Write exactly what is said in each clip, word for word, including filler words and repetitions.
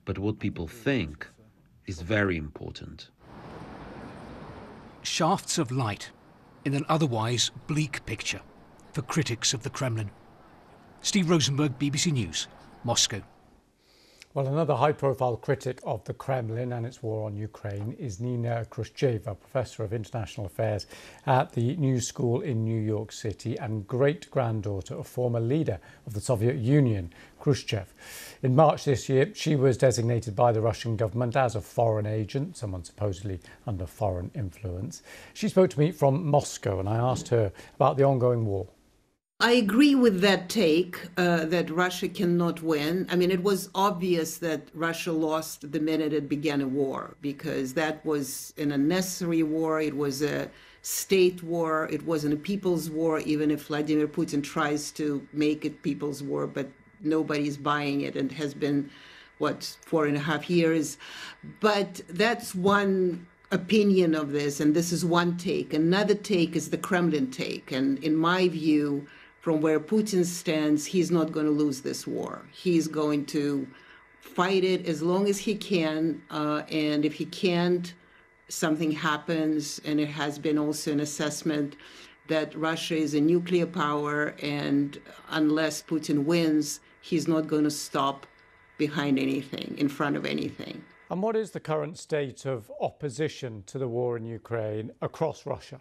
but what people think is very important. Shafts of light in an otherwise bleak picture for critics of the Kremlin. Steve Rosenberg, B B C News, Moscow. Well, another high-profile critic of the Kremlin and its war on Ukraine is Nina Khrushcheva, Professor of International Affairs at the New School in New York City and great-granddaughter of former leader of the Soviet Union, Khrushchev. In March this year, she was designated by the Russian government as a foreign agent, someone supposedly under foreign influence. She spoke to me from Moscow and I asked her about the ongoing war. I agree with that take, uh, that Russia cannot win. I mean, it was obvious that Russia lost the minute it began a war, because that was an unnecessary war. It was a state war. It wasn't a people's war, even if Vladimir Putin tries to make it people's war, but nobody's buying it and has been, what, four and a half years. But that's one opinion of this, and this is one take. Another take is the Kremlin take. And in my view, from where Putin stands, he's not going to lose this war. He's going to fight it as long as he can. Uh, and if he can't, something happens. And it has been also an assessment that Russia is a nuclear power. And unless Putin wins, he's not going to stop behind anything, in front of anything. And what is the current state of opposition to the war in Ukraine across Russia?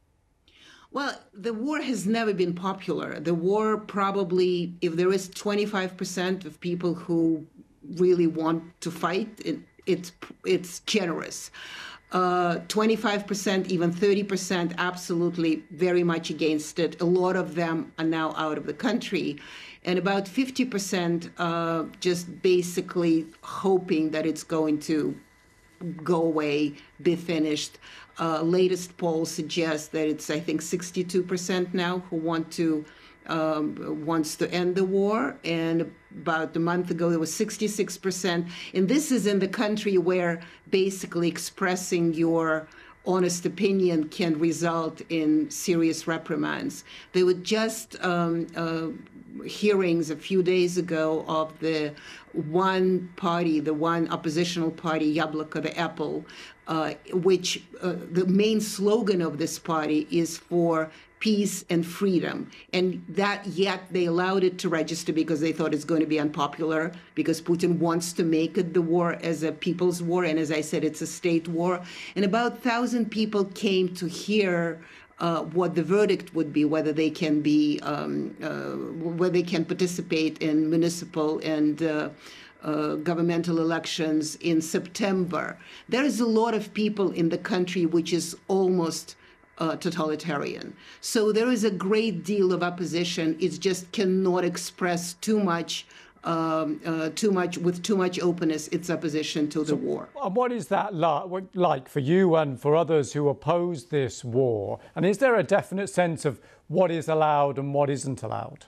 Well, the war has never been popular. The war probably, if there is twenty-five percent of people who really want to fight, it, it's, it's generous. Uh, twenty-five percent, even thirty percent, absolutely very much against it. A lot of them are now out of the country. And about fifty percent uh, just basically hoping that it's going to go away, be finished. Uh, latest poll suggests that it's, I think, sixty-two percent now who want to um, wants to end the war. And about a month ago, there was sixty-six percent. And this is in the country where basically expressing your honest opinion can result in serious reprimands. There were just um, uh, hearings a few days ago of the one party, the one oppositional party, Yabloko, the apple, uh, which uh, the main slogan of this party is for peace and freedom. And that yet they allowed it to register because they thought it's going to be unpopular, because Putin wants to make it the war as a people's war. And as I said, it's a state war. And about one thousand people came to hear uh, what the verdict would be, whether they can be, um, uh, whether they can participate in municipal and uh, Uh, governmental elections in September. There is a lot of people in the country which is almost uh, totalitarian. So there is a great deal of opposition. It just cannot express too much, um, uh, too much with too much openness its opposition to the so, war. And what is that like for you and for others who oppose this war? And is there a definite sense of what is allowed and what isn't allowed?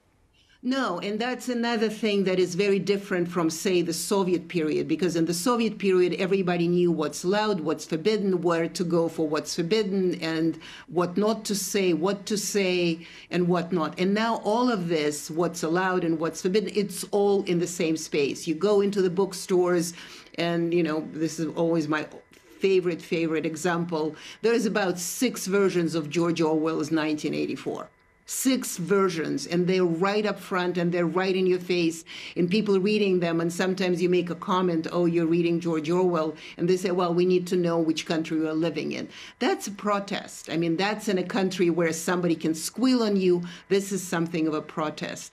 No, and that's another thing that is very different from, say, the Soviet period, because in the Soviet period, everybody knew what's allowed, what's forbidden, where to go for what's forbidden, and what not to say, what to say, and what not. And now all of this, what's allowed and what's forbidden, it's all in the same space. You go into the bookstores, and, you know, this is always my favorite, favorite example. There's about six versions of George Orwell's nineteen eighty-four. Six versions, and they're right up front and they're right in your face, and people reading them. And sometimes you make a comment, oh, you're reading George Orwell, and they say, well, we need to know which country we're living in. That's a protest. I mean, that's in a country where somebody can squeal on you. This is something of a protest.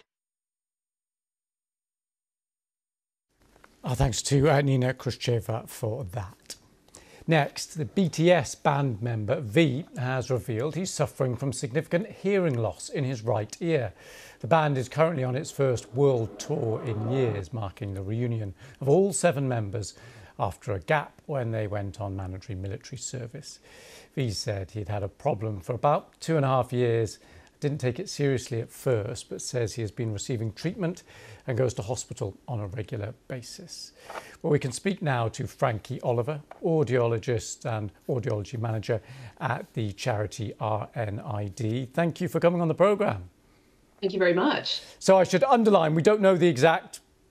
Oh, thanks to uh, Nina Khrushcheva for that. Next, the B T S band member V has revealed he's suffering from significant hearing loss in his right ear. The band is currently on its first world tour in years, marking the reunion of all seven members after a gap when they went on mandatory military service. V said he'd had a problem for about two and a half years, didn't take it seriously at first, but says he has been receiving treatment and goes to hospital on a regular basis. Well, we can speak now to Frankie Oliver, audiologist and audiology manager at the charity R N I D. Thank you for coming on the programme. Thank you very much. So I should underline, we don't know the exact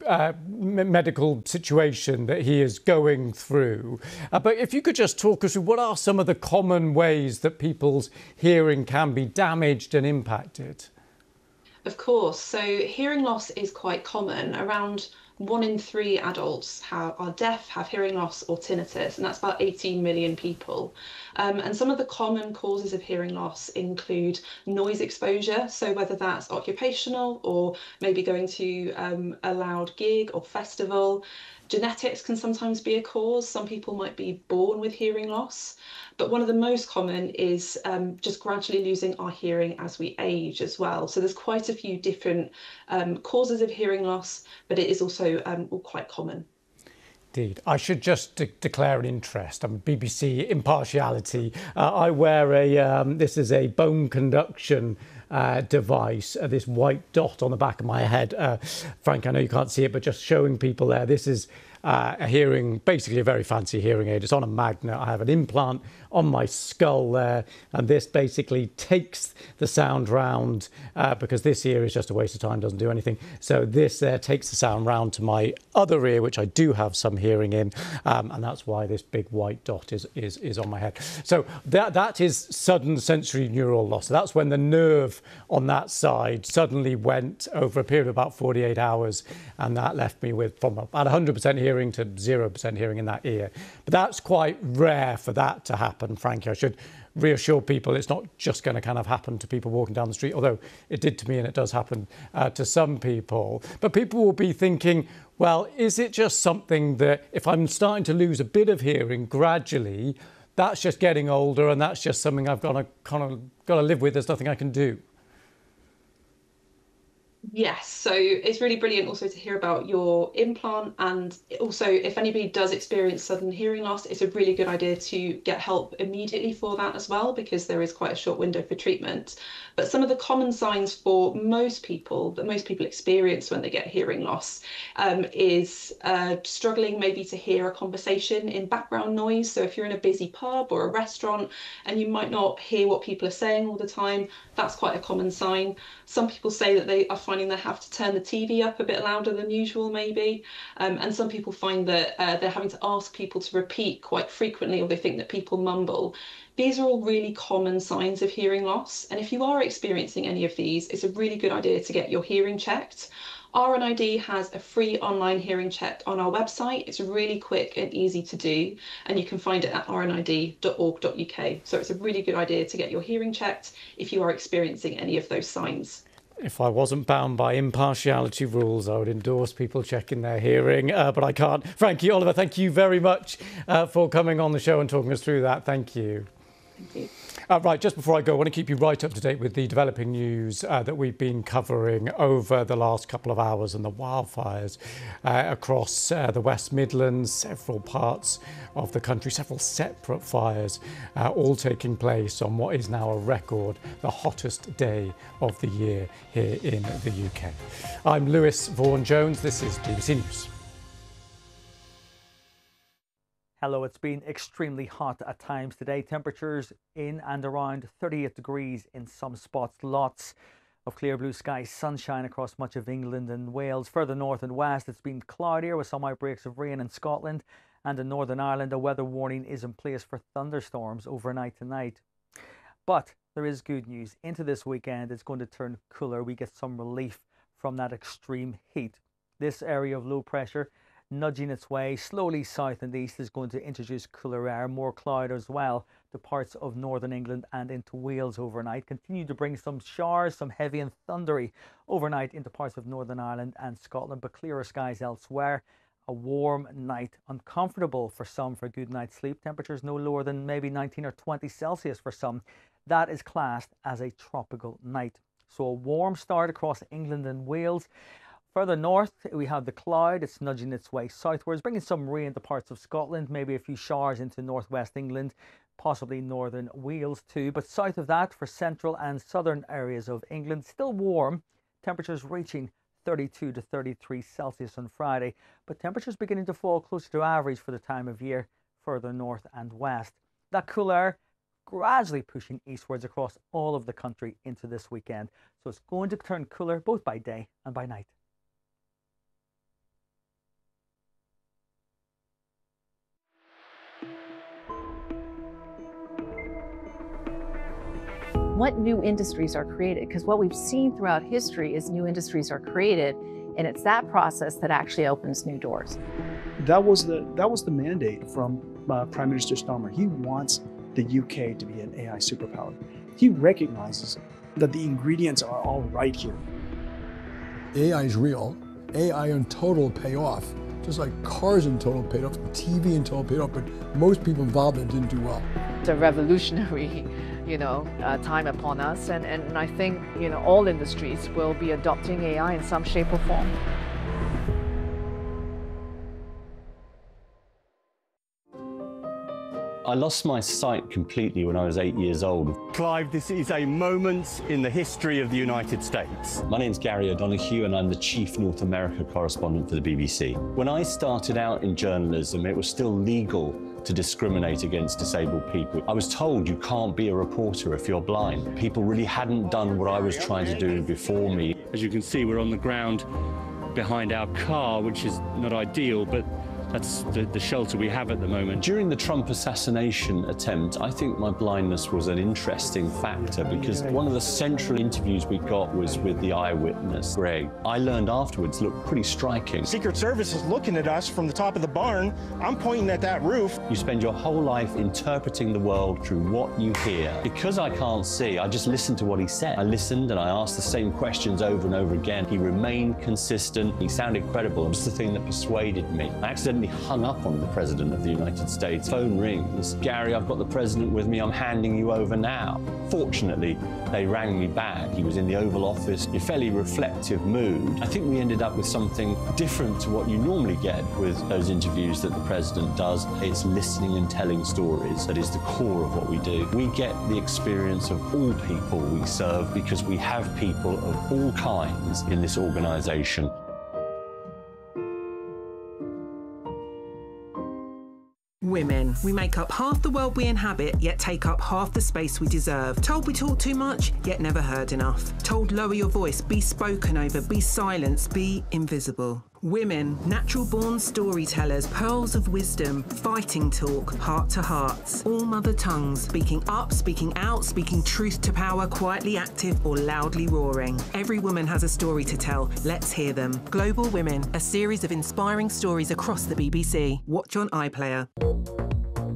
uh, medical situation that he is going through. Uh, but if you could just talk us through what are some of the common ways that people's hearing can be damaged and impacted? Of course. So hearing loss is quite common. Around one in three adults have, are deaf, have hearing loss or tinnitus, and that's about eighteen million people. Um, and some of the common causes of hearing loss include noise exposure, so whether that's occupational or maybe going to um, a loud gig or festival. Genetics can sometimes be a cause. Some people might be born with hearing loss, but one of the most common is um, just gradually losing our hearing as we age as well. So there's quite a few different um, causes of hearing loss, but it is also um, all quite common. Indeed. I should just de declare an interest. I'm B B C impartiality. Uh, I wear a, um, this is a bone conduction uh, device, uh, this white dot on the back of my head. Uh, Frank, I know you can't see it, but just showing people there, this is uh, a hearing, basically a very fancy hearing aid. It's on a magnet. I have an implant on my skull there, and this basically takes the sound round, uh, because this ear is just a waste of time, doesn't do anything. So this there takes the sound round to my other ear, which I do have some hearing in, um, and that's why this big white dot is, is, is on my head. So that, that is sudden sensory neural loss. So that's when the nerve on that side suddenly went over a period of about forty-eight hours, and that left me with from about one hundred percent hearing to zero percent hearing in that ear. But that's quite rare for that to happen, Frankie. I should reassure people it's not just going to kind of happen to people walking down the street, although it did to me and it does happen uh, to some people. But people will be thinking, well, is it just something that if I'm starting to lose a bit of hearing gradually, that's just getting older and that's just something I've got to kind of got to live with, there's nothing I can do? Yes, so it's really brilliant also to hear about your implant, and also if anybody does experience sudden hearing loss, it's a really good idea to get help immediately for that as well, because there is quite a short window for treatment. But some of the common signs for most people that most people experience when they get hearing loss um, is uh, struggling maybe to hear a conversation in background noise. So if you're in a busy pub or a restaurant and you might not hear what people are saying all the time, that's quite a common sign. Some people say that they are finding they have to turn the T V up a bit louder than usual maybe, um, and some people find that uh, they're having to ask people to repeat quite frequently, or they think that people mumble. These are all really common signs of hearing loss, and if you are experiencing any of these, it's a really good idea to get your hearing checked. R N I D has a free online hearing check on our website. It's really quick and easy to do, and you can find it at r n i d dot org dot u k. So it's a really good idea to get your hearing checked if you are experiencing any of those signs. If I wasn't bound by impartiality rules, I would endorse people checking their hearing, uh, but I can't. Frankie, Oliver, thank you very much uh, for coming on the show and talking us through that. Thank you. Thank you. Uh, right, just before I go, I want to keep you right up to date with the developing news uh, that we've been covering over the last couple of hours and the wildfires uh, across uh, the West Midlands, several parts of the country, several separate fires, uh, all taking place on what is now a record, the hottest day of the year here in the U K. I'm Lewis Vaughan-Jones. This is B B C News. Hello, it's been extremely hot at times today. Temperatures in and around thirty-eight degrees in some spots. Lots of clear blue skies, sunshine across much of England and Wales. Further north and west, it's been cloudier with some outbreaks of rain in Scotland, and in Northern Ireland a weather warning is in place for thunderstorms overnight tonight. But there is good news. Into this weekend it's going to turn cooler. We get some relief from that extreme heat. This area of low pressure nudging its way slowly south and east is going to introduce cooler air, more cloud as well to parts of northern England and into Wales overnight. Continue to bring some showers, some heavy and thundery overnight into parts of Northern Ireland and Scotland, but clearer skies elsewhere. A warm night, uncomfortable for some for a good night's sleep. Temperatures no lower than maybe nineteen or twenty Celsius for some. That is classed as a tropical night. So a warm start across England and Wales. Further north, we have the cloud. It's nudging its way southwards, bringing some rain to parts of Scotland, maybe a few showers into northwest England, possibly northern Wales too. But south of that, for central and southern areas of England, still warm. Temperatures reaching thirty-two to thirty-three Celsius on Friday, but temperatures beginning to fall closer to average for the time of year further north and west. That cool air gradually pushing eastwards across all of the country into this weekend. So it's going to turn cooler both by day and by night. What new industries are created? Because what we've seen throughout history is new industries are created, and it's that process that actually opens new doors. That was the that was the mandate from uh, Prime Minister Starmer. He wants the U K to be an A I superpower. He recognizes that the ingredients are all right here. A I is real. A I in total will pay off, just like cars in total paid off, T V in total paid off, but most people involved in it didn't do well. It's a revolutionary, you know, uh, time upon us, and, and I think, you know, all industries will be adopting A I in some shape or form. I lost my sight completely when I was eight years old. Clive, this is a moment in the history of the United States. My name's Gary O'Donoghue and I'm the Chief North America correspondent for the B B C. When I started out in journalism, it was still legal to discriminate against disabled people. I was told you can't be a reporter if you're blind. People really hadn't done what I was trying to do before me. As you can see, we're on the ground behind our car, which is not ideal, but that's the, the shelter we have at the moment. During the Trump assassination attempt, I think my blindness was an interesting factor because one of the central interviews we got was with the eyewitness, Greg. I learned afterwards looked pretty striking. Secret Service is looking at us from the top of the barn. I'm pointing at that roof. You spend your whole life interpreting the world through what you hear. Because I can't see, I just listened to what he said. I listened and I asked the same questions over and over again. He remained consistent. He sounded credible. It was the thing that persuaded me. I accidentally hung up on the President of the United States. Phone rings. Gary, I've got the President with me. I'm handing you over now. Fortunately, they rang me back. He was in the Oval Office, in a fairly reflective mood. I think we ended up with something different to what you normally get with those interviews that the President does. It's listening and telling stories. That is the core of what we do. We get the experience of all people we serve because we have people of all kinds in this organisation. Women. We make up half the world we inhabit, yet take up half the space we deserve. Told we talk too much, yet never heard enough. Told lower your voice, be spoken over, be silenced, be invisible. Women, natural-born storytellers, pearls of wisdom, fighting talk, heart to hearts, all mother tongues, speaking up, speaking out, speaking truth to power, quietly active or loudly roaring. Every woman has a story to tell. Let's hear them. Global Women, a series of inspiring stories across the B B C. Watch on iPlayer.